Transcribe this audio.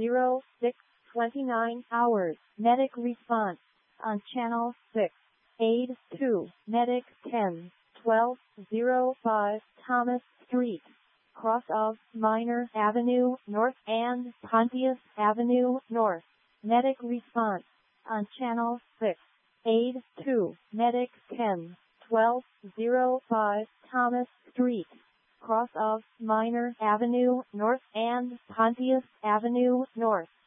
6:29 hours. Medic response on Channel 6. Aid 2. Medic 10:12:05 Thomas Street, cross of Minor Avenue North and Pontius Avenue North. Medic response on Channel 6. Aid 2. Medic 10:12:05 Thomas Street, cross of Minor Avenue North and Pontius Avenue North.